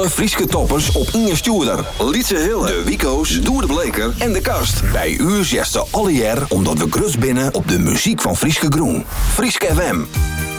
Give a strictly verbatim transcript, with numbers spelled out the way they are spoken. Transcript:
Alle Frieske toppers op Inge Stoerder. Lietse Hille, de Wico's, Doer de Bleker en de Kast. Bij u zegt ze alle jaar omdat we grut binnen op de muziek van Frieske Groen. Frieske F M.